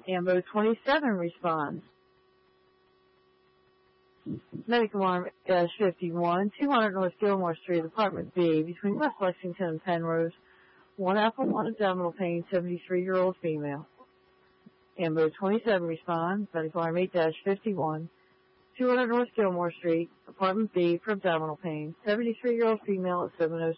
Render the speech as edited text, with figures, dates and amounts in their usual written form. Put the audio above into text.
Ambo 27 responds. Medical Alarm -51, 200 North Gilmore Street, Apartment B, between West Lexington and Penrose. 1 alpha, 1 abdominal pain, 73-year-old female. Ambo 27 responds. Medical Alarm 8-51, 200 North Gilmore Street, Apartment B, for abdominal pain, 73-year-old female at 706